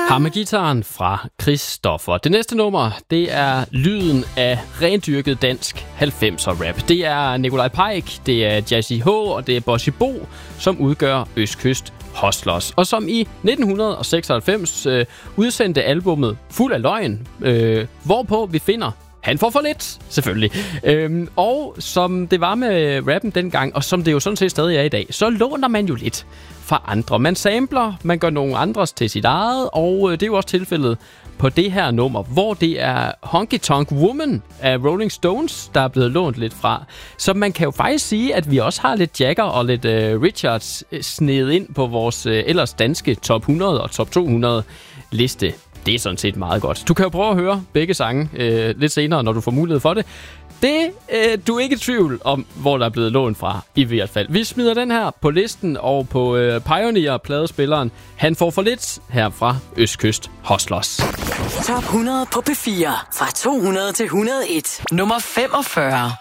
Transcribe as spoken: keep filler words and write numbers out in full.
Hammergitaren fra Christoffer. Det næste nummer, det er lyden af rendyrket dansk halvfemser rap. Det er Nikolaj Pike, det er Jazzy H og det er Bossy Bo, som udgør Østkyst Hustlers. Og som i nitten seksoghalvfems øh, udsendte albummet Fuld af Løgn, øh, hvorpå vi finder Han får for lidt, selvfølgelig. Øhm, og som det var med rappen dengang, og som det jo sådan set stadig er i dag, så låner man jo lidt fra andre. Man sampler, man gør nogle andres til sit eget, og det er jo også tilfældet på det her nummer, hvor det er Honky Tonk Woman af Rolling Stones, der er blevet lånt lidt fra. Så man kan jo faktisk sige, at vi også har lidt Jagger og lidt uh, Richards snedet ind på vores uh, ellers danske top hundrede og top to hundrede liste. Det er sådan set meget godt. Du kan jo prøve at høre begge sange øh, lidt senere, når du får mulighed for det. Det, øh, du er ikke i tvivl om, hvor der er blevet lånt fra, i hvert fald. Vi smider den her på listen og på øh, Pioneer-pladespilleren. Han får for lidt her fra Østkyst Hustlers. Top hundrede på P fire. Fra to hundrede til et hundrede og en. Nummer femogfyrre.